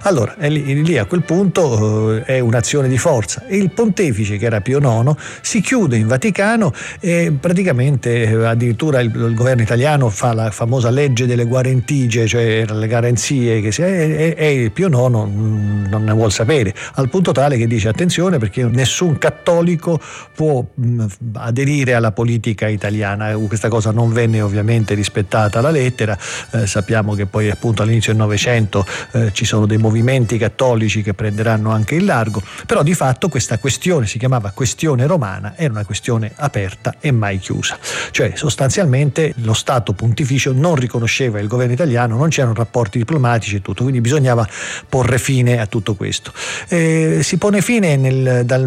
Allora, lì a quel punto è un'azione di forza e il pontefice, che era Pio IX, si chiude in Vaticano e praticamente addirittura il governo italiano fa la famosa legge delle guarentigie, cioè le garanzie, e Pio IX non ne vuol sapere, al punto tale che dice: attenzione, perché nessun cattolico può aderire alla politica italiana. Questa cosa non venne ovviamente rispettata alla lettera. Sappiamo che poi appunto all'inizio del Novecento ci sono dei movimenti cattolici che prenderanno anche il largo, però di fatto questa questione si chiamava questione romana, era una questione aperta e mai chiusa, cioè sostanzialmente lo Stato pontificio non riconosceva il governo italiano, non c'erano rapporti diplomatici e tutto, quindi bisognava porre fine a tutto questo. Si pone fine dal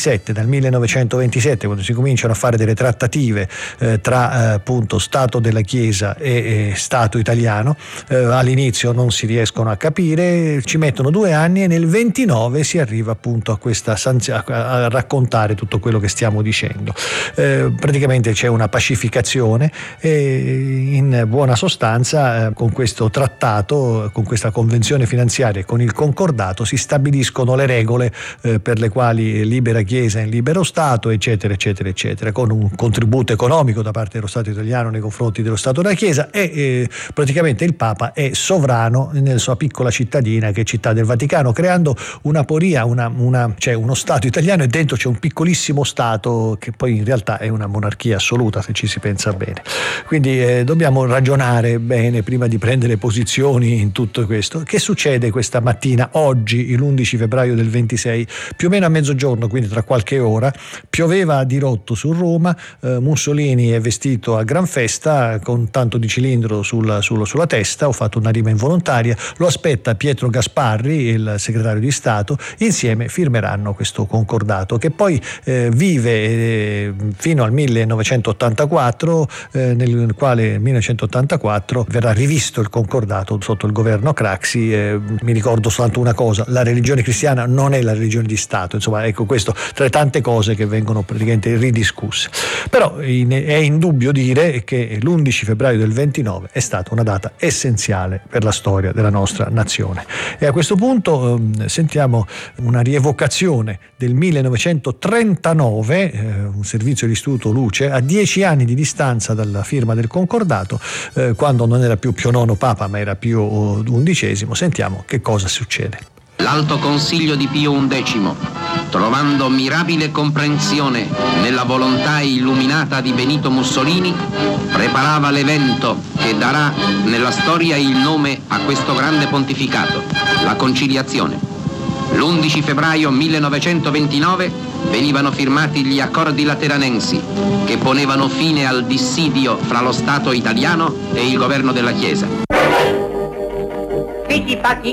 1927, quando si cominciano a fare delle trattative tra appunto Stato della Chiesa e Stato italiano. All'inizio non si riescono a capire, ci mettono 2 anni e nel 29 si arriva appunto a questa a raccontare tutto quello che stiamo dicendo. Praticamente c'è una pacificazione e in buona sostanza con questo trattato, con questa convenzione finanziaria e con il concordato si stabiliscono le regole per le quali libera Chiesa in libero Stato, eccetera eccetera eccetera, con un contributo economico da parte dello Stato italiano nei confronti dello Stato della Chiesa e praticamente il Papa è sovrano nella sua piccola cittadina che è Città del Vaticano, creando una poria, cioè uno Stato italiano e dentro c'è un piccolissimo Stato che poi in realtà è una monarchia assoluta, se ci si pensa bene. Quindi dobbiamo ragionare bene prima di prendere posizioni in tutto questo. Che succede questa mattina, oggi, l'11 febbraio del 26, più o meno a mezzogiorno, quindi tra qualche ora, pioveva a dirotto su Roma, Mussolini è vestito a gran festa con tanto di cilindro sulla testa, ho fatto una rima involontaria, lo aspetta Pietro Gasparri, il segretario di Stato, insieme firmeranno questo concordato che poi vive fino al 1984, nel quale nel 1984 verrà rivisto il concordato sotto il governo Craxi. Mi ricordo soltanto una cosa: la religione cristiana non è la religione di Stato, insomma, ecco, questo tra le tante cose che vengono praticamente ridiscusse. Però è indubbio dire che l'11 febbraio del 29 è stata una data essenziale per la storia della nostra nazione. E a questo punto sentiamo una rievocazione del 1939, un servizio di Istituto Luce, a 10 anni di distanza dalla firma del concordato, quando non era più Pio IX Papa ma era Pio XI. Sentiamo che cosa succede. L'Alto Consiglio di Pio XI, trovando mirabile comprensione nella volontà illuminata di Benito Mussolini, preparava l'evento che darà nella storia il nome a questo grande pontificato, la conciliazione. L'11 febbraio 1929 venivano firmati gli accordi lateranensi che ponevano fine al dissidio fra lo Stato italiano e il governo della Chiesa. Figli fatti